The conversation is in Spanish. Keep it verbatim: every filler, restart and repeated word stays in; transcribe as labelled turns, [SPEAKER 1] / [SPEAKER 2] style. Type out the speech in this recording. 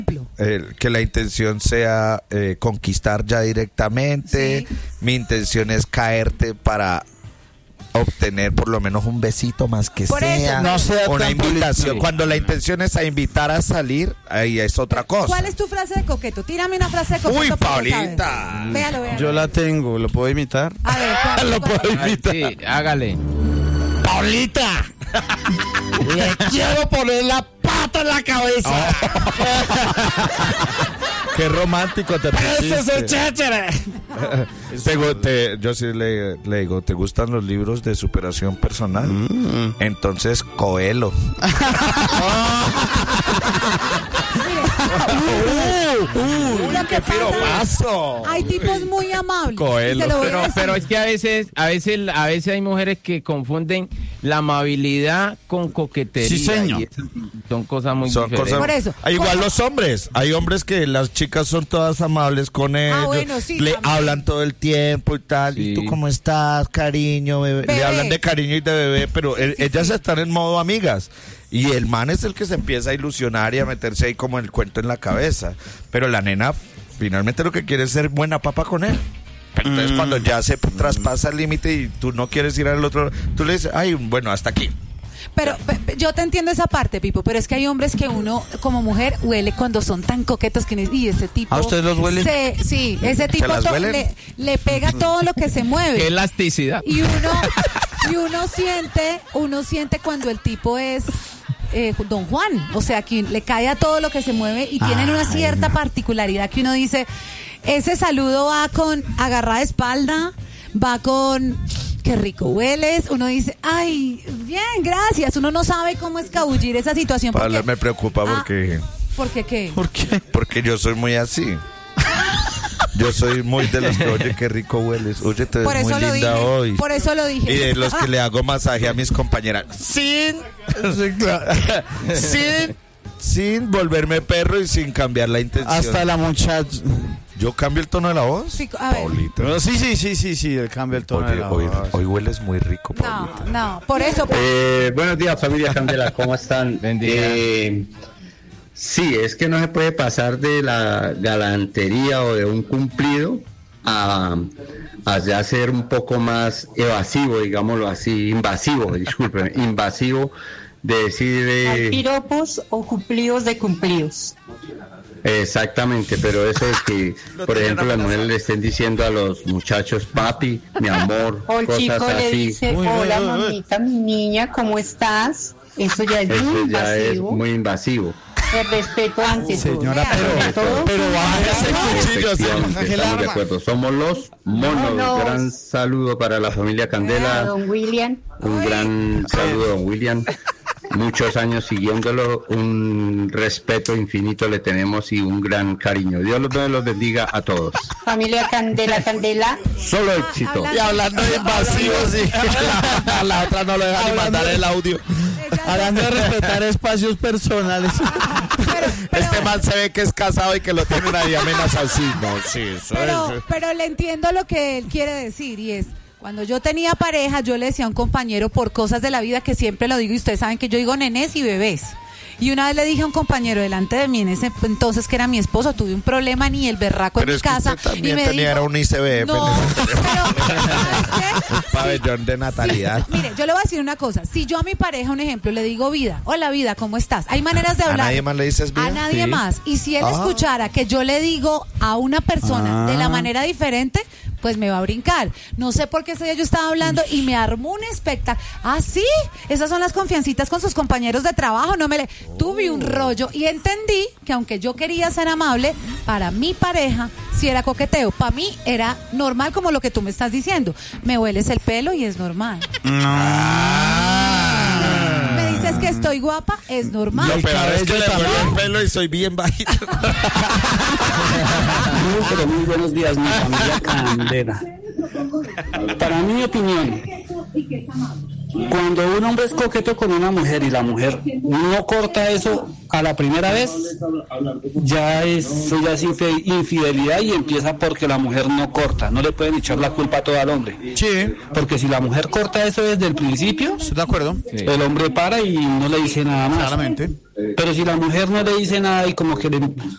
[SPEAKER 1] El, que la intención sea eh, conquistar ya directamente. Sí. Mi intención es caerte para obtener por lo menos un besito más que por sea, eso, no sea una invitación. Político. Cuando la intención es a invitar a salir, ahí es otra cosa.
[SPEAKER 2] ¿Cuál es tu frase de coqueto? Tírame una frase de coqueto.
[SPEAKER 1] Uy, Paulita.
[SPEAKER 2] Véalo, véalo.
[SPEAKER 3] Yo la tengo, ¿lo puedo imitar?
[SPEAKER 2] A ver, ¿cuál,
[SPEAKER 3] lo
[SPEAKER 2] cuál?
[SPEAKER 3] puedo imitar.
[SPEAKER 4] Ay, sí, hágale.
[SPEAKER 3] Paulita, le quiero poner la pata en la cabeza.
[SPEAKER 1] Oh. Qué romántico te pusiste.
[SPEAKER 3] ¡Ese es el chéchere!
[SPEAKER 1] te, te, yo sí le, le digo, ¿te gustan los libros de superación personal? Mm. Entonces, Coelho.
[SPEAKER 2] uh, uh, ¡Qué piropazo! Hay tipos muy amables.
[SPEAKER 4] Coelho. Pero, pero es que a veces, a veces, a veces hay mujeres que confunden la amabilidad con coquetería.
[SPEAKER 3] Sí, señor.
[SPEAKER 4] Y son cosas muy
[SPEAKER 1] son
[SPEAKER 4] diferentes.
[SPEAKER 1] Cosas,
[SPEAKER 2] Por eso.
[SPEAKER 1] Igual los hombres. Hay hombres que las chicas son todas amables con ellos. Ah, bueno, sí, le también. Hablan todo el tiempo y tal. Sí. ¿Y tú cómo estás, cariño? Bebé? Bebé. Le hablan de cariño y de bebé, pero sí, sí, ellas sí. están en modo amigas. Y el man es el que se empieza a ilusionar y a meterse ahí como el cuento en la cabeza. Pero la nena finalmente lo que quiere es ser buena papa con él. Pero entonces mm. cuando ya se traspasa el límite y tú no quieres ir al otro, tú le dices, ay, bueno, hasta aquí.
[SPEAKER 2] Pero pe, yo te entiendo esa parte, Pipo, pero es que hay hombres que uno, como mujer, huele cuando son tan coquetos que y ese tipo...
[SPEAKER 3] ¿A ustedes los huelen?
[SPEAKER 2] Se, sí, ese tipo to, le, le pega todo lo que se mueve.
[SPEAKER 4] Qué elasticidad.
[SPEAKER 2] Y uno, y uno siente, uno siente cuando el tipo es... Eh, Don Juan, o sea, que le cae a todo lo que se mueve y tienen Ay, una cierta no. particularidad que uno dice, ese saludo va con agarrada de espalda, va con qué rico hueles, uno dice, ay, bien, gracias, uno no sabe cómo escabullir esa situación.
[SPEAKER 1] Porque, Pablo, me preocupa
[SPEAKER 2] ah,
[SPEAKER 1] porque...
[SPEAKER 2] ¿Por qué qué?
[SPEAKER 3] ¿Por qué?
[SPEAKER 1] Porque yo soy muy así. Yo soy muy de los que, oye, qué rico hueles. Oye, te ves muy linda
[SPEAKER 2] dije,
[SPEAKER 1] hoy.
[SPEAKER 2] Por eso lo dije.
[SPEAKER 1] Y de los que le hago masaje a mis compañeras. Sin, sí, claro. sin, sin volverme perro y sin cambiar la intención.
[SPEAKER 3] Hasta la muchacha.
[SPEAKER 1] ¿Yo cambio el tono de la voz?
[SPEAKER 2] Sí, a ver.
[SPEAKER 1] Paulita.
[SPEAKER 3] No, sí, sí, sí, sí, sí, cambia el tono
[SPEAKER 1] Oye,
[SPEAKER 3] de la
[SPEAKER 1] hoy,
[SPEAKER 3] voz.
[SPEAKER 1] Hoy hueles muy rico, Paulita.
[SPEAKER 2] No, no, por eso. Por...
[SPEAKER 5] Eh, buenos días, familia Candela, ¿cómo están?
[SPEAKER 4] Bendiga.
[SPEAKER 5] Eh, sí, es que no se puede pasar de la galantería o de un cumplido a, a ya ser un poco más evasivo, digámoslo así, invasivo, disculpen, invasivo, de decir... Eh,
[SPEAKER 6] piropos o cumplidos de cumplidos.
[SPEAKER 5] Exactamente, pero eso es que, por ejemplo, las mujeres le estén diciendo a los muchachos, papi, mi amor,
[SPEAKER 6] o el
[SPEAKER 5] cosas
[SPEAKER 6] chico
[SPEAKER 5] así.
[SPEAKER 6] le dice,
[SPEAKER 3] uy,
[SPEAKER 6] hola
[SPEAKER 3] uy, uy,
[SPEAKER 6] mamita, mi niña, ¿cómo estás? Eso ya es
[SPEAKER 5] Eso
[SPEAKER 6] muy
[SPEAKER 5] ya es
[SPEAKER 6] invasivo.
[SPEAKER 5] muy invasivo.
[SPEAKER 6] El respeto ante
[SPEAKER 3] Señora,
[SPEAKER 6] todo.
[SPEAKER 3] pero, pero, pero bájese el cuchillo,
[SPEAKER 5] Efectivamente, estamos de acuerdo. Somos los monos.
[SPEAKER 6] Monos.
[SPEAKER 5] Gran saludo para la familia Candela.
[SPEAKER 6] Ah, don William.
[SPEAKER 5] Un
[SPEAKER 6] Ay.
[SPEAKER 5] gran saludo, don William. Muchos años siguiéndolo, un respeto infinito le tenemos y un gran cariño. Dios los, los bendiga a todos.
[SPEAKER 6] Familia Candela, Candela.
[SPEAKER 5] Solo éxito.
[SPEAKER 1] Y hablando de invasivos, sí. la, la otra no le deja ni mandar el audio.
[SPEAKER 3] Hablando de respetar espacios personales.
[SPEAKER 2] Pero, pero,
[SPEAKER 1] este man se ve que es casado y que lo tienen ahí amenazado. Sí, no, sí, eso
[SPEAKER 2] pero,
[SPEAKER 1] es.
[SPEAKER 2] pero le entiendo lo que él quiere decir y es, cuando yo tenía pareja, yo le decía a un compañero por cosas de la vida que siempre lo digo y ustedes saben que yo digo nenes y bebés. Y una vez le dije a un compañero delante de mí, en ese entonces que era mi esposo, tuve un problema ni el berraco
[SPEAKER 1] pero
[SPEAKER 2] en
[SPEAKER 1] es
[SPEAKER 2] mi
[SPEAKER 1] que
[SPEAKER 2] casa.
[SPEAKER 1] usted también
[SPEAKER 2] y me
[SPEAKER 1] tenía
[SPEAKER 2] dijo,
[SPEAKER 1] era un I C B F.
[SPEAKER 2] no, pero, ¿sabes qué?
[SPEAKER 1] Un pabellón de natalidad.
[SPEAKER 2] Sí, mire, yo le voy a decir una cosa. Si yo a mi pareja, un ejemplo, le digo vida, hola vida, ¿cómo estás? Hay maneras de hablar.
[SPEAKER 1] ¿A nadie más le dices vida?
[SPEAKER 2] A nadie
[SPEAKER 1] Sí.
[SPEAKER 2] más. Y si él
[SPEAKER 1] Ah.
[SPEAKER 2] escuchara que yo le digo a una persona
[SPEAKER 3] Ah.
[SPEAKER 2] de la manera diferente, pues me va a brincar. No sé por qué ese día yo estaba hablando y me armó un espectáculo. Ah, sí, esas son las confiancitas con sus compañeros de trabajo. No me le... Tuve un rollo y entendí que aunque yo quería ser amable, para mi pareja sí era coqueteo. Para mí era normal como lo que tú me estás diciendo. Me hueles el pelo y es normal.
[SPEAKER 1] Ah.
[SPEAKER 2] Me dices que estoy guapa, es normal.
[SPEAKER 1] Lo peor es que le
[SPEAKER 3] también.
[SPEAKER 1] vuelve el pelo y soy bien bajito.
[SPEAKER 7] Muy, pero muy buenos días, mi familia Candela. Para mi opinión, Cuando un hombre es coqueto con una mujer y la mujer no corta eso a la primera vez, ya es, eso ya es infe- infidelidad y empieza porque la mujer no corta. No le pueden echar la culpa a todo al hombre.
[SPEAKER 8] Sí.
[SPEAKER 7] Porque si la mujer corta eso desde el principio,
[SPEAKER 8] ¿Estoy de acuerdo?
[SPEAKER 4] Sí.
[SPEAKER 7] el hombre para y no le dice nada más.
[SPEAKER 8] Claramente.
[SPEAKER 7] Pero si la mujer no le dice nada y como que le,